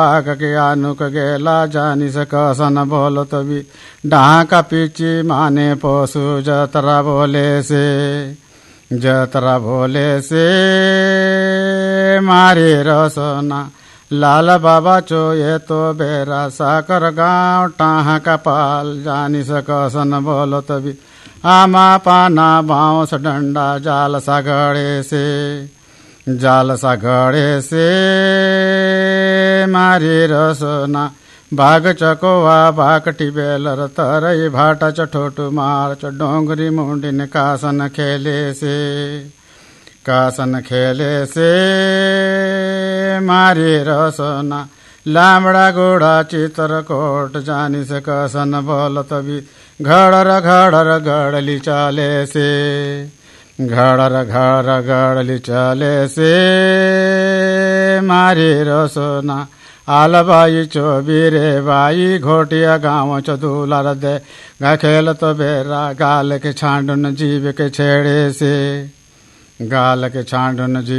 के आनुक गेला जानी सकसन बोलो तभी ढाका पीछी माने पोसु जतरा बोले से मारे रसना लाल बाबा चो ये तो बेरा साकर गाँव टाहा का पाल जानी सकसन बोलो तभी आमा पाना बाँस डंडा जाल सा गड़े से मारे रसना बाघ चकोवा बाकटी बेलर तरई भाटा चठोटू मार्च डोंगरी मुंडिन कासन खेले से मारे रसना लामड़ा गोड़ा चित्रकोट जानी से कसन बोल तभी घड़र गड़ली चले से मारे रसना आलबाई चोबीरे बाई घोटिया गाँव चदूलार दे खेल तो बेरा गाल के छांडुन जीव के छेड़े से गाल के छांडुन जीव